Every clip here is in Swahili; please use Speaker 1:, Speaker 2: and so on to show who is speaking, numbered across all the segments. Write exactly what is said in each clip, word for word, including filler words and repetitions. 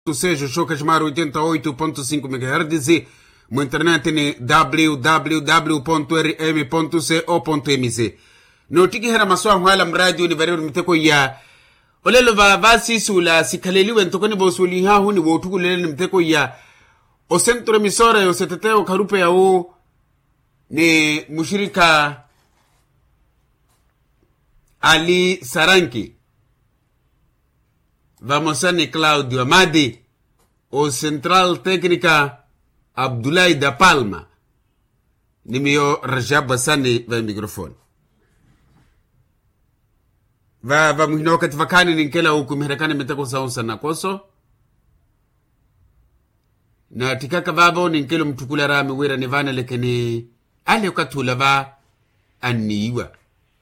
Speaker 1: seja Choca Chamar oitenta e oito ponto cinco megahertz, mu internet ni w w w ponto r m ponto co ponto m z. No tiki hera maswa hwala mradio ni variru miteko ya olelo va vasi sula sikaleli wento ni bosuli ha huni wotuku lele ni miteko ya o centro emisora yo seteteo karupe ya o ni mushirika Ali Saranki vamos a ni Claudio Amadi o Central Técnica Abdoulaye da Palma ni mio Rajab Basani va microphone va va muhino kat vakani ninkela huku miherekani metako saunsa na koso na tikaka vavo ninkelo mtukula rami wira nivana lekeni ali ukatula va aniwa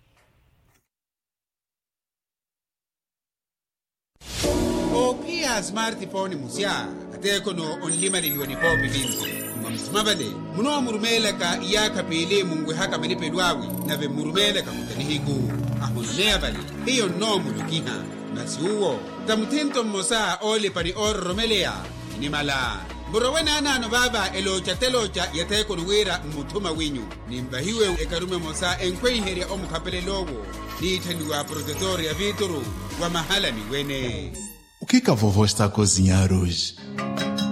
Speaker 1: Opia smartphone musia ateko no onlima liliwani po bilinzi mamsmabale muno murumela ka iyaka pele mungwe haka menipe dwawi na ve murumela ka mutanihiku ahonea bali hiyo no mulukiha nasiuo tamtinto mosa ole pari or romelea ni mala Borowena nano baba elocha telocha yateko nuwira mutuma winyu nimbahiwe ekarume mosa enkwe heri omukapele logo ni tanduwa protetor ya vituru wa mahala ni wene.
Speaker 2: O que que a vovó está a cozinhar hoje?